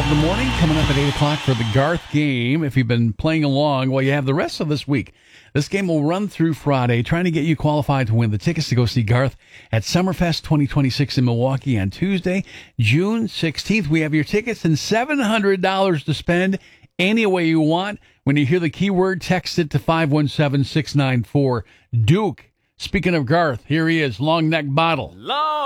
12 in the morning, coming up at 8 o'clock for the Garth game. If you've been playing along, well, you have the rest of this week. This game will run through Friday, trying to get you qualified to win the tickets to go see Garth at Summerfest 2026 in Milwaukee on Tuesday, June 16th. We have your tickets and $700 to spend any way you want. When you hear the keyword, text it to 517-694-DUKE. Speaking of Garth, here he is, Long Neck Bottle.